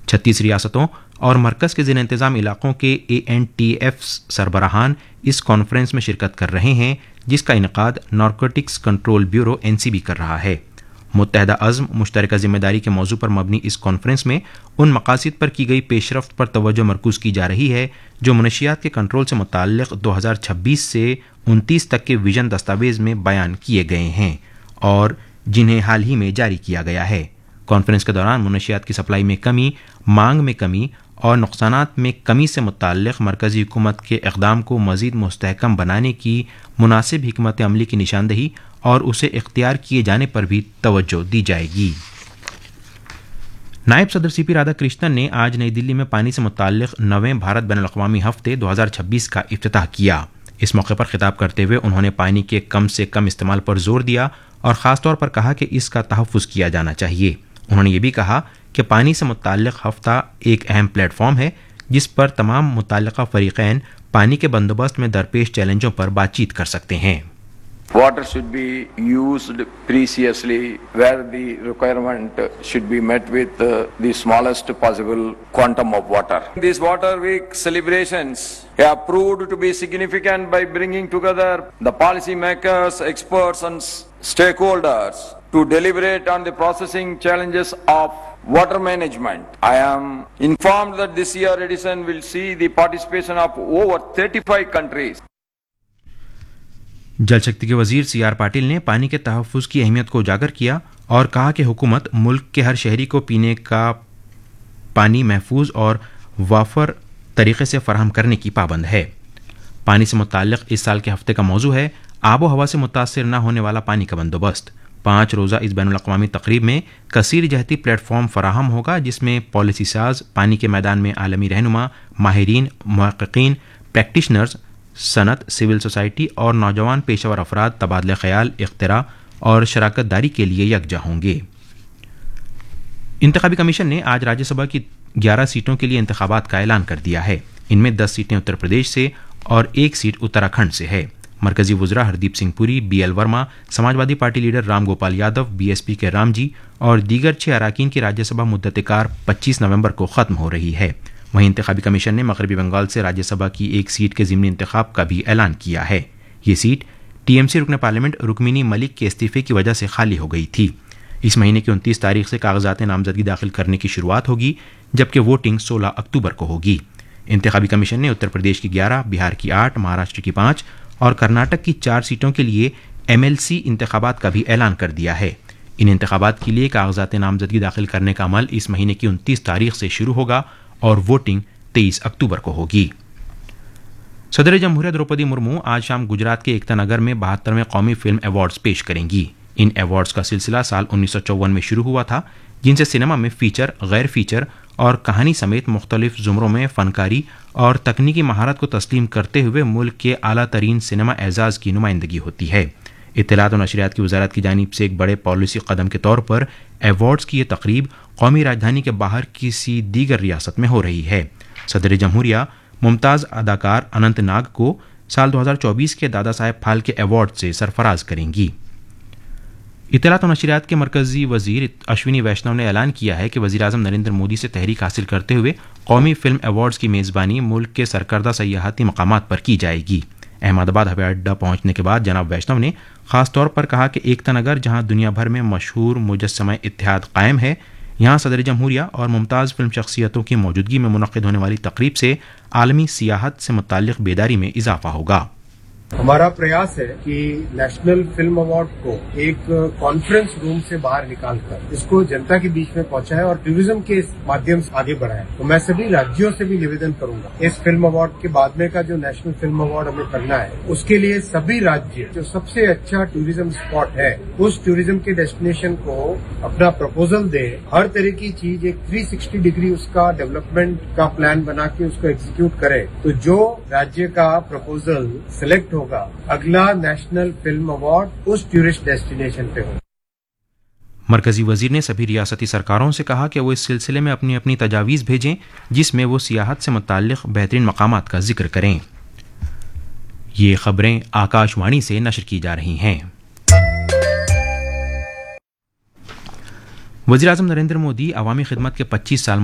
36 ریاستوں اور مرکز کے زیر انتظام علاقوں کے ANTF سربراہان اس کانفرنس میں شرکت کر رہے ہیں، جس کا انعقاد نارکوٹکس کنٹرول بیورو NCB کر رہا ہے۔ متحدہ عزم مشترکہ ذمہ داری کے موضوع پر مبنی اس کانفرنس میں ان مقاصد پر کی گئی پیش رفت پر توجہ مرکوز کی جا رہی ہے جو منشیات کے کنٹرول سے متعلق 2026 سے 29 تک کے ویژن دستاویز میں بیان کیے گئے ہیں اور جنہیں حال ہی میں جاری کیا گیا ہے۔ کانفرنس کے دوران منشیات کی سپلائی میں کمی، مانگ میں کمی اور نقصانات میں کمی سے متعلق مرکزی حکومت کے اقدام کو مزید مستحکم بنانے کی مناسب حکمت عملی کی نشاندہی اور اسے اختیار کیے جانے پر بھی توجہ دی جائے گی۔ نائب صدر CP رادھا کرشنن نے آج نئی دلی میں پانی سے متعلق 9ویں بھارت بین الاقوامی ہفتے 2026 کا افتتاح کیا۔ اس موقع پر خطاب کرتے ہوئے انہوں نے پانی کے کم سے کم استعمال پر زور دیا اور خاص طور پر کہا کہ اس کا تحفظ کیا جانا چاہیے۔ انہوں نے یہ بھی کہا کہ پانی سے متعلق ہفتہ ایک اہم پلیٹ فارم ہے جس پر تمام متعلقہ فریقین پانی کے بندوبست میں درپیش چیلنجوں پر بات چیت کر سکتے ہیں۔ Water should be used preciously where the requirement should be met with the smallest possible quantum of water. These Water Week celebrations have proved to be significant by bringing together the policy makers, experts and stakeholders to deliberate on the processing challenges of water management. I am informed that this year edition will see the participation of over 35 countries. Jal Shakti کے وزیر CR Patil نے پانی کے تحفظ کی اہمیت کو اجاگر کیا اور کہا کہ حکومت ملک کے ہر شہری کو پینے کا پانی محفوظ اور وافر طریقے سے فراہم کرنے کی پابند ہے۔ پانی سے متعلق اس سال کے ہفتے کا موضوع ہے آب و ہوا سے متاثر نہ ہونے والا پانی کا بندوبست۔ 5 روزہ اس بین الاقوامی تقریب میں کثیر جہتی پلیٹ فارم فراہم ہوگا جس میں پالیسی ساز، پانی کے میدان میں عالمی رہنما، ماہرین، محققین، پریکٹیشنرز، صنعت، سول سوسائٹی اور نوجوان پیشہ ور افراد تبادلہ خیال، اختراع اور شراکت داری کے لیے یکجا ہوں گے۔ انتخابی کمیشن نے آج راجیہ سبھا کی 11 سیٹوں کے لیے انتخابات کا اعلان کر دیا ہے۔ ان میں 10 سیٹیں اتر پردیش سے اور 1 سیٹ اتراکھنڈ سے ہے۔ مرکزی وزراء ہردیپ سنگھ پوری، BL Verma, Samajwadi party leader Ram Gopal Yadav, BSP کے رام جی اور دیگر 6 اراکین کی راجیہ سبھا مدت کار 25 نومبر کو ختم ہو رہی ہے۔ وہیں انتخابی کمیشن نے مغربی بنگال سے راجیہ سبھا کی 1 سیٹ کے ضمنی انتخاب کا بھی اعلان کیا ہے۔ یہ سیٹ TMC رکن پارلیمنٹ رکمنی ملک کے استعفے کی وجہ سے خالی ہو گئی تھی۔ اس مہینے کی 29 تاریخ سے کاغذات نامزدگی داخل کرنے کی شروعات ہوگی جبکہ ووٹنگ 16 اکتوبر کو ہوگی۔ انتخابی کمیشن نے اتر پردیش کی 11، بہار کی 8، مہاراشٹر کی 5 اور کرناٹک کی 4 سیٹوں کے لیے MLC انتخابات کا بھی اعلان کر دیا ہے۔ ان انتخابات کے لیے کاغذات نامزدگی داخل کرنے کا عمل اس مہینے کی 29 تاریخ سے شروع ہوگا اور ووٹنگ 23 اکتوبر کو ہوگی۔ صدر جمہوریہ دروپدی مرمو آج شام گجرات کے ایکتا نگر میں 72ویں قومی فلم ایوارڈز پیش کریں گی۔ ان ایوارڈز کا سلسلہ سال 1954 میں شروع ہوا تھا جن سے سینما میں فیچر، غیر فیچر اور کہانی سمیت مختلف زمروں میں فنکاری اور تکنیکی مہارت کو تسلیم کرتے ہوئے ملک کے اعلیٰ ترین سینما اعزاز کی نمائندگی ہوتی ہے۔ اطلاعات و نشریات کی وزارت کی جانب سے ایک بڑے پالیسی قدم کے طور پر ایوارڈز کی یہ تقریب قومی راجدھانی کے باہر کسی دیگر ریاست میں ہو رہی ہے۔ صدر جمہوریہ ممتاز اداکار اننت ناگ کو سال 2024 کے دادا صاحب پھالکے ایوارڈ سے سرفراز کریں گی۔ اطلاعات و نشریات کے مرکزی وزیر اشونی ویشنو نے اعلان کیا ہے کہ وزیراعظم نریندر مودی سے تحریک حاصل کرتے ہوئے قومی فلم ایوارڈز کی میزبانی ملک کے سرکردہ سیاحتی مقامات پر کی جائے گی۔ احمد آباد ہوائی اڈہ پہنچنے کے بعد جناب ویشنو نے خاص طور پر کہا کہ ایکتا نگر جہاں دنیا بھر میں مشہور مجسمہ اتحاد قائم ہے، یہاں صدر جمہوریہ اور ممتاز فلم شخصیتوں کی موجودگی میں منعقد ہونے والی تقریب سے عالمی سیاحت سے متعلق بیداری میں اضافہ ہوگا۔ ہمارا پریاس ہے کہ نیشنل فلم ایوارڈ کو ایک کانفرنس روم سے باہر نکال کر اس کو جنتا کے بیچ میں پہنچائے اور ٹورزم کے مادھیم سے آگے بڑھائے۔ تو میں سبھی راجیوں سے بھی نویدن کروں گا اس فلم ایوارڈ کے بعد میں کا جو نیشنل فلم ایوارڈ ہمیں کرنا ہے اس کے لیے سبھی راجیہ جو سب سے اچھا ٹورزم اسپاٹ ہے اس ٹورزم کے ڈیسٹینیشن کو اپنا پرپوزل دے۔ ہر طرح کی چیز ایک 360 ڈگری اس کا ڈیولپمنٹ کا پلان بنا کے اس کو ایگزیکیوٹ کرے۔ تو جو راجیہ کا پرپوزل سلیکٹ ہوگا اگلا نیشنل فلم ایوارڈ اس ٹورسٹ ڈیسٹینیشن پہ ہوگا۔ مرکزی وزیر نے سبھی ریاستی سرکاروں سے کہا کہ وہ اس سلسلے میں اپنی اپنی تجاویز بھیجیں جس میں وہ سیاحت سے متعلق بہترین مقامات کا ذکر کریں۔ یہ خبریں آکاش وانی سے نشر کی جا رہی ہیں۔ وزیر اعظم نریندر مودی عوامی خدمت کے 25 سال